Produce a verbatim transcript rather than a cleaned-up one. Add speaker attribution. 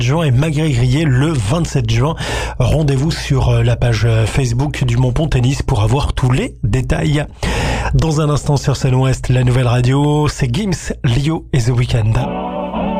Speaker 1: juin et Magrier le vingt-sept juin. Rendez-vous sur la page Facebook du Montpont Tennis pour avoir tous les détails. Dans un instant sur Scène Ouest, la nouvelle radio, c'est Gims, Lio et The Weeknd.